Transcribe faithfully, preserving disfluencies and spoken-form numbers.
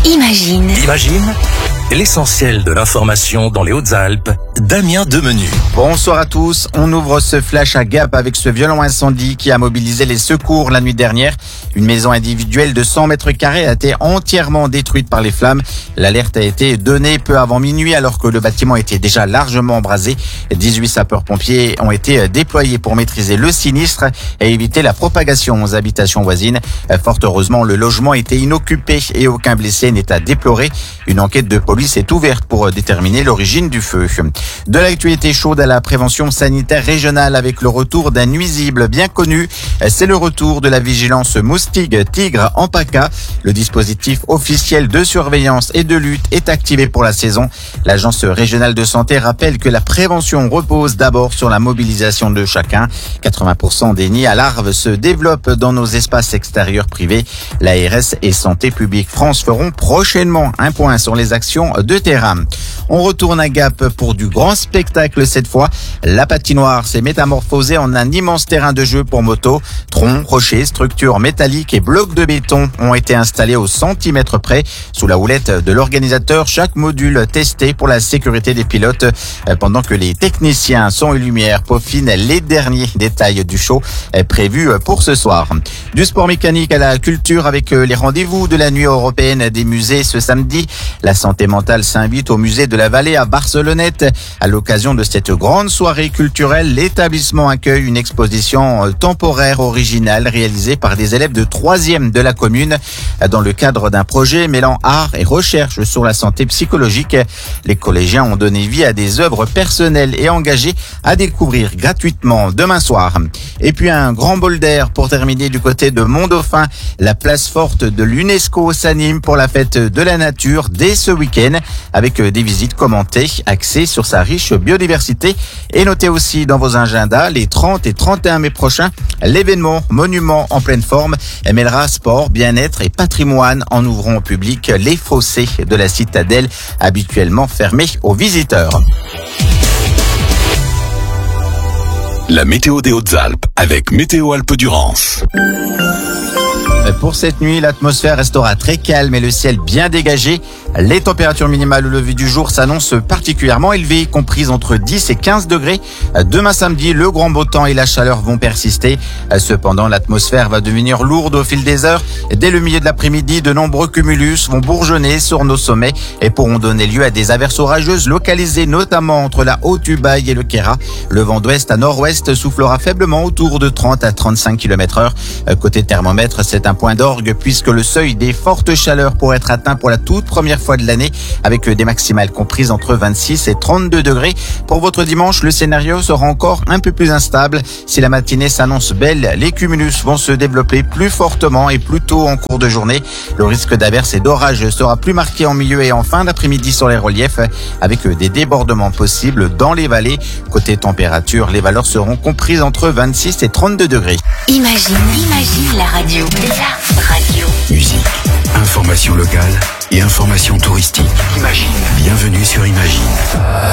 Imagine. Imagine, l'essentiel de l'information dans les Hautes-Alpes, Damien Demenu. Bonsoir à tous, on ouvre ce flash à Gap avec ce violent incendie qui a mobilisé les secours la nuit dernière. Une maison individuelle de cent mètres carrés a été entièrement détruite par les flammes. L'alerte a été donnée peu avant minuit alors que le bâtiment était déjà largement embrasé. dix-huit sapeurs-pompiers ont été déployés pour maîtriser le sinistre et éviter la propagation aux habitations voisines. Fort heureusement, le logement était inoccupé et aucun blessé n'est à déplorer. Une enquête de police est ouverte pour déterminer l'origine du feu. De l'actualité chaude à la prévention sanitaire régionale avec le retour d'un nuisible bien connu. C'est le retour de la vigilance moustique tigre en PACA. Le dispositif officiel de surveillance et de lutte est activé pour la saison. L'agence régionale de santé rappelle que la prévention repose d'abord sur la mobilisation de chacun. quatre-vingts pour cent des nids à larves se développent dans nos espaces extérieurs privés. L'A R S et Santé publique France feront prochainement un point sur les actions de terrain. On retourne à Gap pour du grand spectacle cette fois. La patinoire s'est métamorphosée en un immense terrain de jeu pour moto. Troncs, rochers, structures métalliques et blocs de béton ont été installés au centimètre près. Sous la houlette de l'organisateur, chaque module testé pour la sécurité des pilotes. Pendant que les techniciens son et lumière peaufinent les derniers détails du show prévu pour ce soir. Du sport mécanique à la culture avec les rendez-vous de la nuit européenne des musées ce samedi. La santé mentale s'invite au musée de la Vallée à Barcelonnette. À l'occasion de cette grande soirée culturelle, l'établissement accueille une exposition temporaire originale réalisée par des élèves de troisième de la commune dans le cadre d'un projet mêlant art et recherche sur la santé psychologique. Les collégiens ont donné vie à des œuvres personnelles et engagées à découvrir gratuitement demain soir. Et puis un grand bol d'air pour terminer du côté de Mont-Dauphin. La place forte de l'UNESCO s'anime pour la fête de la nature dès ce week-end avec des visites commentées axées sur sa riche biodiversité. Et notez aussi dans vos agendas les trente et trente et un mai prochains, l'événement Monument en pleine forme mêlera sport, bien-être et patrimoine en ouvrant au public les fossés de la citadelle habituellement fermés aux visiteurs. La météo des Hautes-Alpes avec Météo Alpes-Durance. Pour cette nuit, l'atmosphère restera très calme et le ciel bien dégagé. Les températures minimales au lever du jour s'annoncent particulièrement élevées, comprises entre dix et quinze degrés. Demain samedi, le grand beau temps et la chaleur vont persister. Cependant, l'atmosphère va devenir lourde au fil des heures. Dès le milieu de l'après-midi, de nombreux cumulus vont bourgeonner sur nos sommets et pourront donner lieu à des averses orageuses localisées notamment entre la Haute-Ubaye et le Queyras. Le vent d'ouest à nord-ouest soufflera faiblement autour de trente à trente-cinq kilomètres heure. Côté thermomètre, c'est un point d'orgue puisque le seuil des fortes chaleurs pourrait être atteint pour la toute première fois de l'année avec des maximales comprises entre vingt-six et trente-deux degrés. Pour votre dimanche, le scénario sera encore un peu plus instable. Si la matinée s'annonce belle, les cumulus vont se développer plus fortement et plus tôt en cours de journée. Le risque d'averses et d'orages sera plus marqué en milieu et en fin d'après-midi sur les reliefs avec des débordements possibles dans les vallées. Côté température, les valeurs seront comprises entre vingt-six et trente-deux degrés. Imagine, imagine la radio. La radio. Musique, information locale et information touristique. Imagine. Bienvenue sur Imagine.